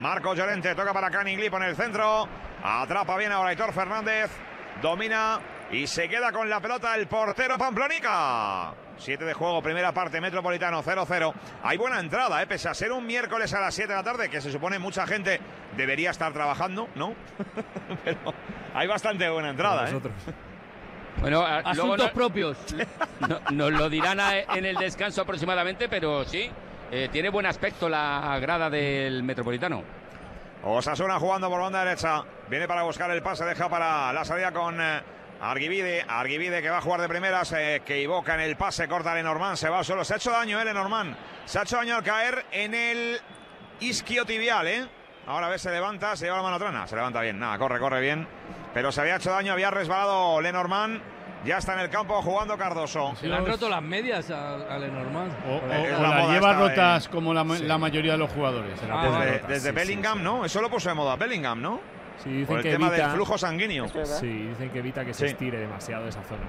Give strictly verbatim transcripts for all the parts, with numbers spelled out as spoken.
Marcos Llorente toca para Canning Lee, pone el centro. Atrapa bien ahora Aitor Fernández. Domina y se queda con la pelota el portero Pamplonica. siete de juego, primera parte, Metropolitano cero cero. Hay buena entrada, ¿eh? Pese a ser un miércoles a las siete de la tarde, que se supone mucha gente debería estar trabajando, ¿no? Pero hay bastante buena entrada, ¿eh? Bueno, asuntos no, propios. No, nos lo dirán a, en el descanso aproximadamente, pero sí, eh, tiene buen aspecto la grada del Metropolitano. Osasuna jugando por banda derecha. Viene para buscar el pase, deja para la salida con eh, Arguivide. Arguivide que va a jugar de primeras, eh, que evoca en el pase, corta Lenormand, se va solo. Se ha hecho daño, eh, Lenormand. Se ha hecho daño al caer en el isquiotibial, ¿eh? Ahora ves, se levanta, se lleva la mano atrás. Se levanta bien, nada, corre, corre bien. Pero se había hecho daño, había resbalado Lenormand. Ya está en el campo jugando Cardoso. Se le han roto las medias a, a Lenormand. O, o, o las lleva rotas de... como la, sí. la mayoría de los jugadores. Ah, desde rotas, desde sí, Bellingham, sí, sí. ¿no? Eso lo puso de moda Bellingham, ¿no? Sí, dicen Por el que tema evita, del flujo sanguíneo. Sí, dicen que evita que se sí. estire demasiado esa zona.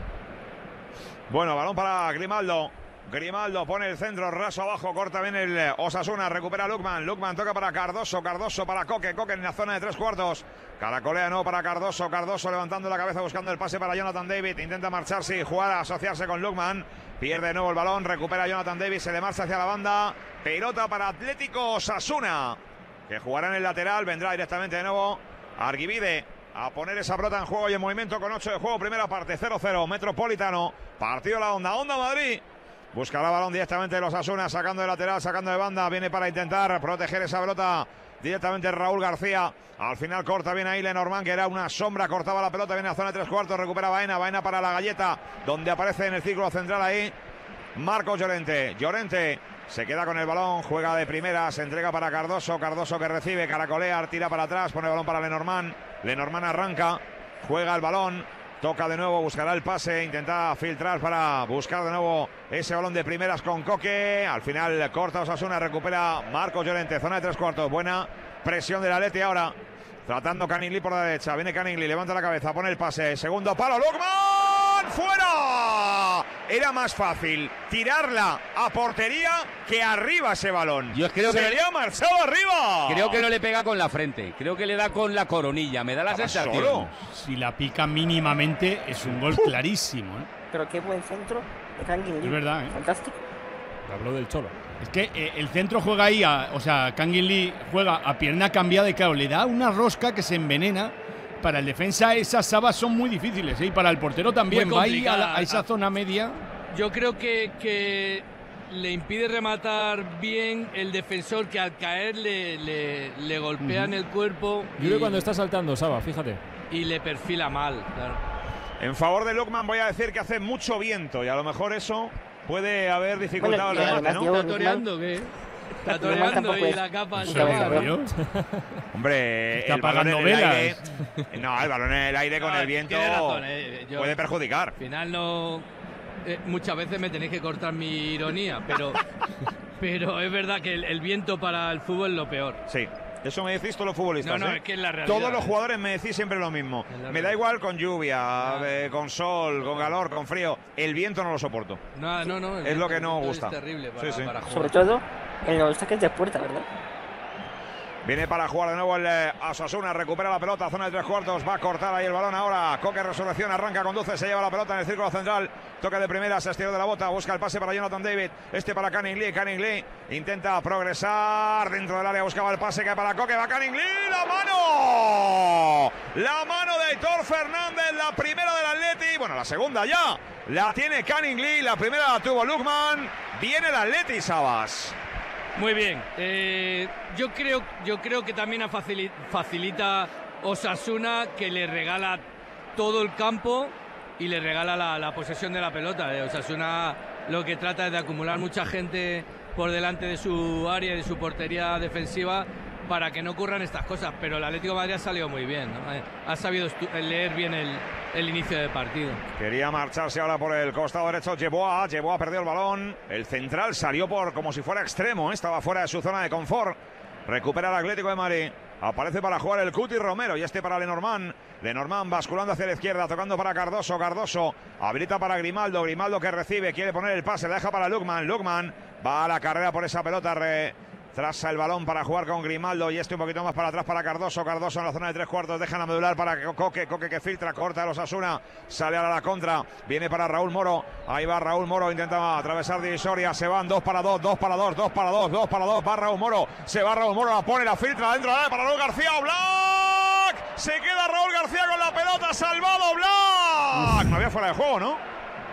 Bueno, balón para Grimaldo. Grimaldo pone el centro, raso abajo, corta bien el Osasuna, recupera Lukman. Lukman toca para Cardoso, Cardoso para Coque, Coque en la zona de tres cuartos. Caracolea no para Cardoso, Cardoso levantando la cabeza buscando el pase para Jonathan David. Intenta marcharse y jugar a asociarse con Lukman. Pierde de nuevo el balón, recupera Jonathan David, se le marcha hacia la banda. Pelota para Atlético Osasuna, que jugará en el lateral, vendrá directamente de nuevo Arguivide a poner esa pelota en juego y en movimiento con ocho de juego. Primera parte, cero cero, Metropolitano. Partido la onda, onda Madrid. Buscará balón directamente de los Osasuna, sacando de lateral, sacando de banda. Viene para intentar proteger esa pelota directamente Raúl García. Al final corta bien ahí Lenormand, que era una sombra, cortaba la pelota, viene a zona de tres cuartos, recupera Baena, Baena para la galleta, donde aparece en el círculo central ahí Marcos Llorente. Llorente se queda con el balón, juega de primera, se entrega para Cardoso, Cardoso que recibe, caracolea, tira para atrás, pone el balón para Lenormand. Lenormand arranca, juega el balón. Toca de nuevo, buscará el pase, intenta filtrar para buscar de nuevo ese balón de primeras con Coque. Al final corta Osasuna, recupera Marcos Llorente, zona de tres cuartos. Buena presión del Atleti ahora. Tratando Canning Lee por la derecha. Viene Canning Lee, levanta la cabeza, pone el pase. Segundo palo, Lukman, ¡fuera! Era más fácil tirarla a portería que arriba ese balón. Yo creo Se que le ha marchado arriba. Creo que no le pega con la frente. Creo que le da con la coronilla. Me da la sensación. Solo. Si la pica mínimamente es un gol clarísimo, ¿eh? Pero qué buen centro de Canning Lee. Es verdad, ¿eh? Fantástico. Habló del Cholo. Es que eh, el centro juega ahí, a, o sea, Canning Lee juega a pierna cambiada y claro, le da una rosca que se envenena. Para el defensa esas sabas son muy difíciles, ¿eh? Y para el portero también va ahí a, la, a esa zona media. Yo creo que, que le impide rematar bien el defensor, que al caer le, le, le golpea uh-huh. en el cuerpo. Yo creo cuando está saltando, Saba, fíjate. Y le perfila mal, claro. En favor de Lukman voy a decir que hace mucho viento y a lo mejor eso puede haber dificultado bueno, el remate, ¿no? ¿Está toreando qué? Está toreando y la capa... Hombre, está el balón en el velas. aire... No, el balón en el aire con no, el viento razón, eh. Yo, puede perjudicar. Al final no... Eh, muchas veces me tenéis que cortar mi ironía, pero, pero es verdad que el, el viento para el fútbol es lo peor. Sí. Eso me decís todos los futbolistas. No, no, ¿eh? es que es la realidad. Todos los jugadores me decís siempre lo mismo. Me da igual con lluvia, eh, con sol, con calor, con frío. El viento no lo soporto. No, no, no. Es lo que no gusta. Es terrible para, sí, sí. para jugar. Sobre todo en los saques de puerta, ¿verdad? Viene para jugar de nuevo el eh, Osasuna, recupera la pelota, zona de tres cuartos, va a cortar ahí el balón ahora. Coque, resurrección, arranca, conduce, se lleva la pelota en el círculo central. Toque de primera, se estiró de la bota, busca el pase para Jonathan David. Este para Canning Lee, Canning Lee intenta progresar dentro del área, buscaba el pase que para Coque, va Canning Lee, la mano. La mano de Aitor Fernández, la primera del Atleti. Bueno, la segunda ya la tiene Canning Lee, la primera la tuvo Lukman. Viene el Atleti, Sabas. Muy bien, eh, yo creo yo creo que también facilita Osasuna, que le regala todo el campo y le regala la, la posesión de la pelota. Osasuna lo que trata es de acumular mucha gente por delante de su área y de su portería defensiva para que no ocurran estas cosas, pero el Atlético de Madrid ha salido muy bien, ¿no? Ha sabido leer bien el, el inicio del partido. Quería marcharse ahora por el costado derecho Yeboah, Yeboah perdió el balón, el central salió por como si fuera extremo, ¿eh? Estaba fuera de su zona de confort, recupera el Atlético de Madrid, aparece para jugar el Cuti Romero y este para Lenormand, Lenormand basculando hacia la izquierda, tocando para Cardoso, Cardoso habilita para Grimaldo, Grimaldo que recibe, quiere poner el pase, la deja para Lukman, Lukman va a la carrera por esa pelota, re... Trasa el balón para jugar con Grimaldo y este un poquito más para atrás para Cardoso. Cardoso en la zona de tres cuartos, dejan a medular para Coque. Coque que filtra, corta a los Osasuna, sale a la contra, viene para Raúl Moro. Ahí va Raúl Moro, intenta atravesar divisoria. Se van dos para dos, dos para dos, dos para dos, dos para dos. Va Raúl Moro, se va Raúl Moro, la pone, la filtra dentro de para Raúl García. Black, se queda Raúl García con la pelota, salvado Black. No había fuera de juego, ¿no?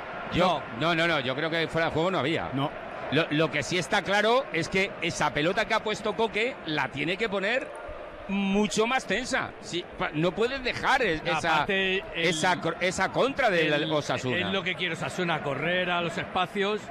Yo, no, no, no, yo creo que fuera de juego no había. No. Lo, lo que sí está claro es que esa pelota que ha puesto Coque la tiene que poner mucho más tensa. Sí, no puedes dejar el, esa, Aparte, el, esa, esa contra del Osasuna. Es lo que quiere Osasuna, correr a los espacios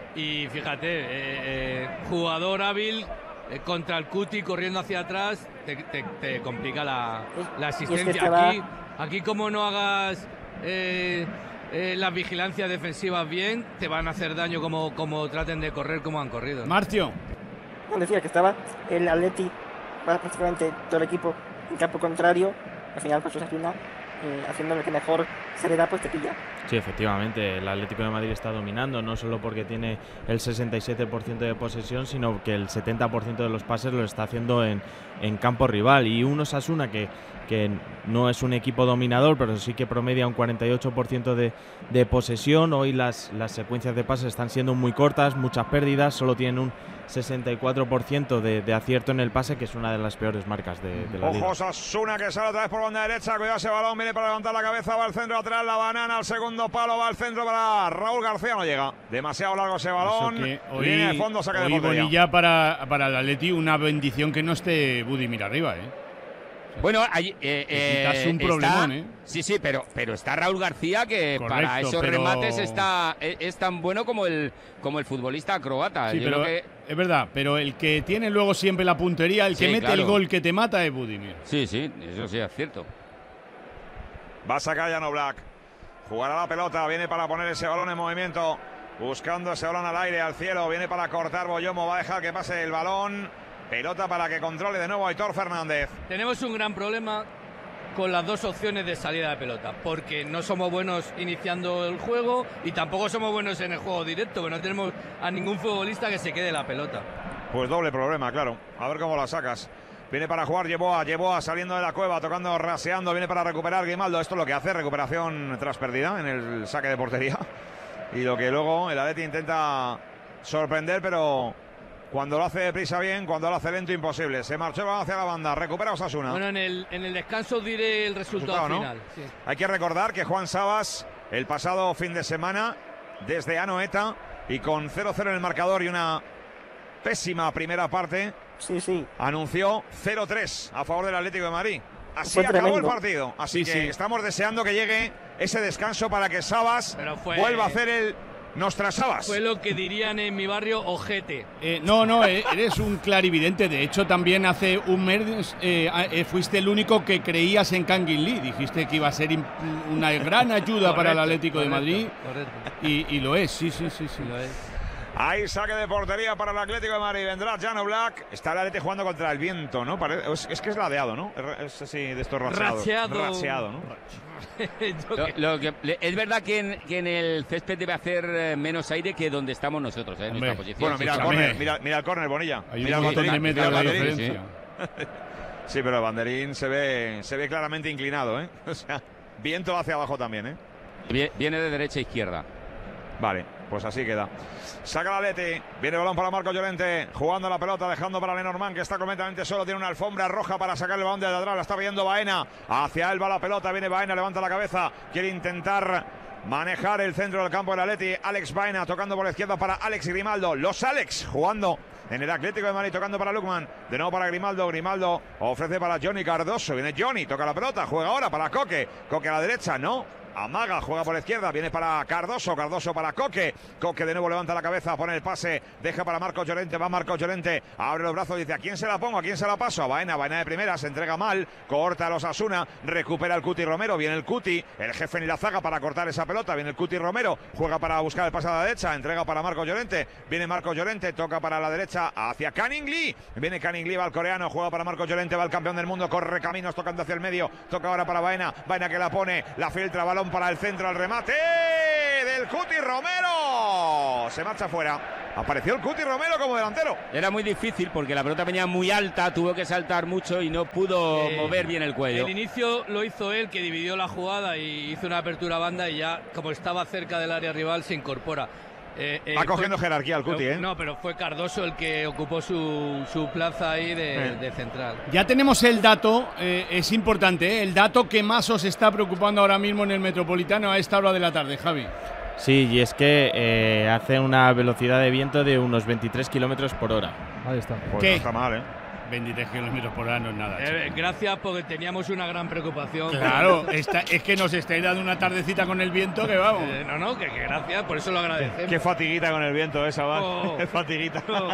y fíjate, eh, eh, jugador hábil eh, contra el Cuti corriendo hacia atrás, te, te, te complica la, la asistencia. Es que aquí, va... aquí como no hagas... Eh, Eh, las vigilancias defensivas bien, te van a hacer daño como, como traten de correr como han corrido, ¿no? Marcio. Como decía, que estaba el Atleti, prácticamente todo el equipo en campo contrario, al final pues Osasuna, eh, haciendo lo que mejor se le da, pues te pilla. Sí, efectivamente, el Atlético de Madrid está dominando, no solo porque tiene el sesenta y siete por ciento de posesión, sino que el setenta por ciento de los pases lo está haciendo en, en campo rival. Y un Osasuna que, que no es un equipo dominador, pero sí que promedia un cuarenta y ocho por ciento de, de posesión. Hoy las, las secuencias de pases están siendo muy cortas, muchas pérdidas, solo tienen un sesenta y cuatro por ciento de, de acierto en el pase, que es una de las peores marcas de, de la liga. Ojo, Osasuna que sale otra vez por banda derecha, cuidado ese balón, viene para levantar la cabeza, va al centro lateral, la banana al segundo palo, va al centro para Raúl García, no llega, demasiado largo ese balón, Hoy, viene de fondo, saca de hoy portería. Bonilla para, para el Atleti, una bendición que no esté Budimir arriba, ¿eh? Bueno, hay, eh, eh, es un está, problemón, ¿eh? Sí, sí, pero, pero está Raúl García que Correcto, para esos pero... remates está es, es tan bueno como el como el futbolista croata. Sí, Yo pero creo que... es verdad, pero el que tiene luego siempre la puntería, el Sí, que mete claro. el gol que te mata es Budimir. Sí, sí, eso sí es cierto. Va a sacar Jan Oblak, jugará la pelota, viene para poner ese balón en movimiento, buscando ese balón al aire, al cielo, viene para cortar Boyomo, va a dejar que pase el balón, pelota para que controle de nuevo Aitor Fernández. Tenemos un gran problema con las dos opciones de salida de pelota, porque no somos buenos iniciando el juego y tampoco somos buenos en el juego directo, porque no tenemos a ningún futbolista que se quede la pelota. Pues doble problema, claro, a ver cómo la sacas. Viene para jugar Yeboa, Yeboa saliendo de la cueva, tocando, raseando, viene para recuperar Grimaldo. Esto es lo que hace, recuperación tras pérdida en el saque de portería. Y lo que luego el Atleti intenta sorprender, pero cuando lo hace deprisa bien, cuando lo hace lento imposible. Se marchó hacia la banda, recupera Osasuna. Bueno, en el, en el descanso os diré el resultado, Resultado, ¿no? final. Sí. Hay que recordar que Juan Sabas, el pasado fin de semana, desde Anoeta, y con cero cero en el marcador y una pésima primera parte, Sí, sí. anunció cero tres a favor del Atlético de Madrid. Así Fue acabó tremendo. el partido. Así Sí, que sí. estamos deseando que llegue ese descanso para que Sabas Pero fue- vuelva a hacer el Nostra Sabas. Fue lo que dirían en mi barrio ojete. Eh, no, no, eh, eres un clarividente. De hecho, también hace un mes eh, eh, fuiste el único que creías en Kangin Lee. Dijiste que iba a ser una gran ayuda para el Correcto, Atlético de correcto, Madrid. Correcto. Y, y lo es, sí, sí, sí, sí. Lo es. Hay saque de portería para el Atlético de Madrid. Vendrá Jan Oblak. Está el Atlético jugando contra el viento, ¿no? Parece- es, es que es ladeado, ¿no? Es, es así, de estos racheados. Racheado. Racheado, ¿no? Yo Lo- que- lo que- le- es verdad que en, que en el césped debe hacer eh, menos aire que donde estamos nosotros, eh, en Hombre. nuestra posición. Bueno, mira el Sí, córner, también. mira, mira el córner, Bonilla. Hay Mira un el montón de banderín, mira metros el de banderín. diferencia. Sí, pero el banderín se ve, se ve claramente inclinado, ¿eh? O sea, viento hacia abajo también, ¿eh? Vie- Viene de derecha a izquierda. Vale, pues así queda. Saca la Leti, viene el balón para Marco Llorente, jugando la pelota, dejando para Lenormand, que está completamente solo, tiene una alfombra roja para sacar el balón de atrás, la está viendo Baena, hacia él va la pelota, viene Baena, levanta la cabeza, quiere intentar manejar el centro del campo del Atleti. Alex Baena tocando por la izquierda para Alex Grimaldo, los Alex jugando en el Atlético de Madrid, tocando para Lukman, de nuevo para Grimaldo, Grimaldo ofrece para Johnny Cardoso, viene Johnny, toca la pelota, juega ahora para Coque, Coque a la derecha, no, amaga, juega por la izquierda, viene para Cardoso, Cardoso para Coque, Coque de nuevo levanta la cabeza, pone el pase, deja para Marco Llorente, va Marco Llorente, abre los brazos, dice, ¿a quién se la pongo? ¿A quién se la paso? A Baena, Baena de primera, se entrega mal, corta a los Osasuna, recupera el Cuti Romero, viene el Cuti, el jefe ni la zaga para cortar esa pelota, viene el Cuti Romero, juega para buscar el pase a la derecha, entrega para Marco Llorente, viene Marco Llorente, toca para la derecha hacia Canning Lee, viene Canning Lee, va el coreano, juega para Marco Llorente, va el campeón del mundo, corre caminos tocando hacia el medio, toca ahora para Baena, Baena que la pone, la filtra, balón para el centro, al remate del Cuti Romero, se marcha fuera. Apareció el Cuti Romero como delantero. Era muy difícil porque la pelota venía muy alta, tuvo que saltar mucho y no pudo eh, mover bien el cuello. El inicio lo hizo él, que dividió la jugada y hizo una apertura a banda, y ya, como estaba cerca del área rival, se incorpora. Eh, eh, Va cogiendo fue, jerarquía el Cuti, ¿eh? No, pero fue Cardoso el que ocupó su, su plaza ahí de, eh. de central. Ya tenemos el dato, eh, es importante, ¿eh? El dato que más os está preocupando ahora mismo en el Metropolitano a esta hora de la tarde, Javi. Sí, y es que eh, hace una velocidad de viento de unos veintitrés kilómetros por hora. Ahí está. Pues ¿Qué? No está mal, ¿eh? veintitrés kilómetros por hora no es nada. Eh, gracias, porque teníamos una gran preocupación. Claro, esta, es que nos estáis dando una tardecita con el viento que vamos. Eh, no, no, que, que gracias, por eso lo agradecemos. Qué fatiguita con el viento esa, va. Oh. Qué fatiguita. Oh.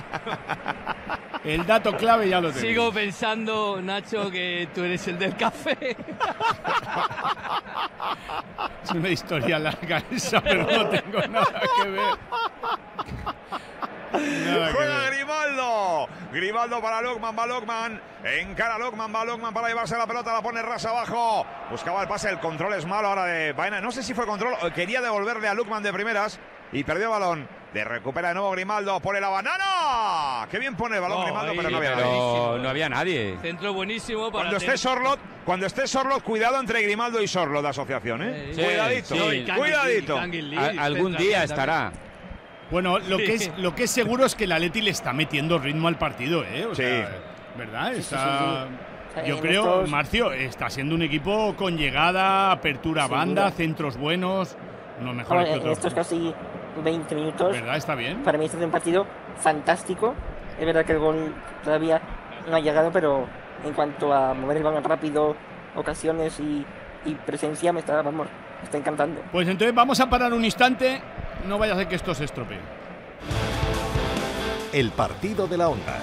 El dato clave ya lo tengo. Sigo pensando, Nacho, que tú eres el del café. Es una historia larga esa, pero no tengo nada que ver. Nada Juega Grimaldo. Grimaldo para Lukman, va Lukman. Encara Lukman, va Lukman para llevarse la pelota, la pone ras abajo. Buscaba el pase, el control es malo ahora de Baena. No sé si fue control, quería devolverle a Lukman de primeras y perdió el balón. De recupera de nuevo Grimaldo, pone la banana. Qué bien pone el balón oh, Grimaldo, pero no había pero nadie. No había nadie. Centro buenísimo para cuando esté Sorlot, cuando esté Sorlot, cuidado entre Grimaldo y Sorlot de asociación, ¿eh? Sí, cuidadito, sí. cuidadito. Lee, Al, algún día estará. Bueno, lo que es lo que es seguro es que el Atleti le está metiendo ritmo al partido, ¿eh? O sí. sea, ¿verdad? Sí, está, sí, sí, sí. Yo en creo, estos... Marcio, está siendo un equipo con llegada, apertura a banda, centros buenos, no mejor bueno, que en otros. estos casi veinte minutos. ¿Verdad? Está bien. Para mí este es un partido fantástico. Es verdad que el gol todavía no ha llegado, pero en cuanto a mover el balón rápido, ocasiones y, y presencia, me está, vamos, me está encantando. Pues entonces vamos a parar un instante. No vaya a ser que esto se estropee. El partido de la onda.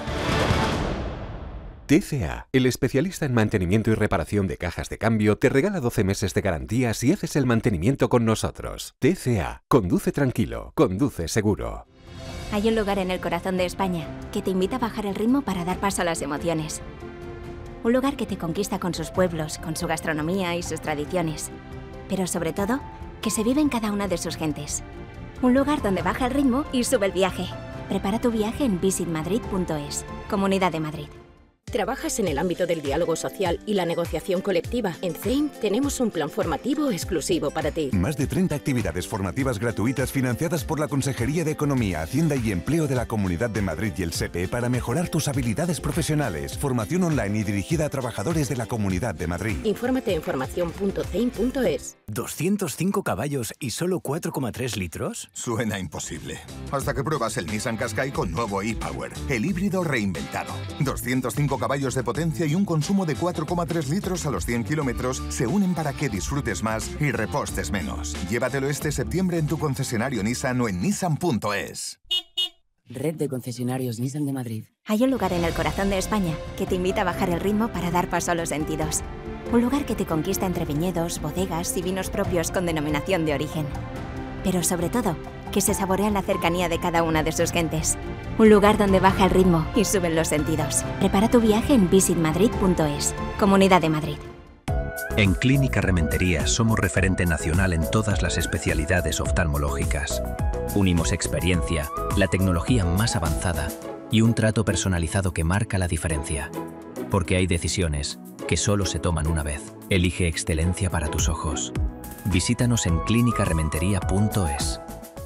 T C A, el especialista en mantenimiento y reparación de cajas de cambio, te regala doce meses de garantía si haces el mantenimiento con nosotros. T C A, conduce tranquilo, conduce seguro. Hay un lugar en el corazón de España que te invita a bajar el ritmo para dar paso a las emociones. Un lugar que te conquista con sus pueblos, con su gastronomía y sus tradiciones. Pero sobre todo, que se vive en cada una de sus gentes. Un lugar donde baja el ritmo y sube el viaje. Prepara tu viaje en visit madrid punto es. Comunidad de Madrid. ¿Trabajas en el ámbito del diálogo social y la negociación colectiva? En C E I M tenemos un plan formativo exclusivo para ti. Más de treinta actividades formativas gratuitas financiadas por la Consejería de Economía, Hacienda y Empleo de la Comunidad de Madrid y el S E P E para mejorar tus habilidades profesionales. Formación online y dirigida a trabajadores de la Comunidad de Madrid. Infórmate en formación punto ceim punto es. ¿doscientos cinco caballos y solo cuatro coma tres litros? Suena imposible. Hasta que pruebas el Nissan Qashqai con nuevo e-Power, el híbrido reinventado. doscientos cinco caballos de potencia y un consumo de cuatro coma tres litros a los cien kilómetros se unen para que disfrutes más y repostes menos. Llévatelo este septiembre en tu concesionario Nissan o en nissan punto es. Red de concesionarios Nissan de Madrid. Hay un lugar en el corazón de España que te invita a bajar el ritmo para dar paso a los sentidos. Un lugar que te conquista entre viñedos, bodegas y vinos propios con denominación de origen. Pero sobre todo, que se saborea en la cercanía de cada una de sus gentes. Un lugar donde baja el ritmo y suben los sentidos. Prepara tu viaje en visit madrid punto es. Comunidad de Madrid. En Clínica Rementería somos referente nacional en todas las especialidades oftalmológicas. Unimos experiencia, la tecnología más avanzada y un trato personalizado que marca la diferencia. Porque hay decisiones que solo se toman una vez. Elige excelencia para tus ojos. Visítanos en clínica rementería punto es.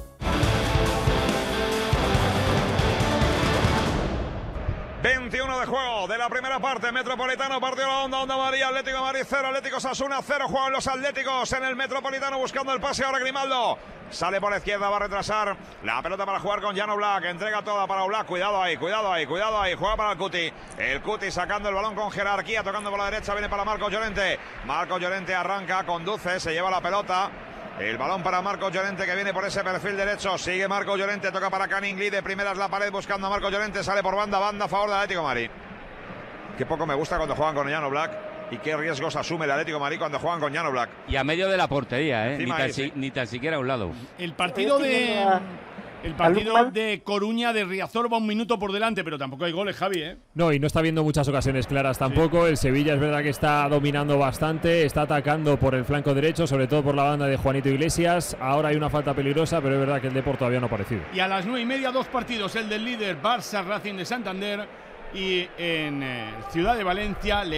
veintiuno de juego de la primera parte. Metropolitano, partido la onda, onda María, Atlético de Madrid cero, Atlético Osasuna cero. Juegan los Atléticos en el Metropolitano buscando el pase. Ahora Grimaldo sale por la izquierda, va a retrasar la pelota para jugar con Jan Oblak. Entrega toda para Oblak. Cuidado ahí, cuidado ahí, cuidado ahí. Juega para el Cuti. El Cuti sacando el balón con jerarquía, tocando por la derecha. Viene para Marcos Llorente. Marcos Llorente arranca, conduce, se lleva la pelota. El balón para Marcos Llorente que viene por ese perfil derecho. Sigue Marcos Llorente, toca para Canning Lee. De primeras la pared buscando a Marcos Llorente. Sale por banda, banda a favor del Atlético de Madrid. Qué poco me gusta cuando juegan con Jan Oblak y qué riesgos asume el Atlético de Madrid cuando juegan con Jan Oblak. Y a medio de la portería, ¿eh? Ni tan, ahí, si, sí. ni tan siquiera a un lado. El partido de El partido de Coruña de Riazor va un minuto por delante, pero tampoco hay goles, Javi, ¿eh? No, y no está viendo muchas ocasiones claras tampoco. Sí. El Sevilla es verdad que está dominando bastante, está atacando por el flanco derecho, sobre todo por la banda de Juanito Iglesias. Ahora hay una falta peligrosa, pero es verdad que el Depor todavía no ha aparecido. Y a las nueve y media, dos partidos, el del líder Barça Racing de Santander y en eh, Ciudad de Valencia.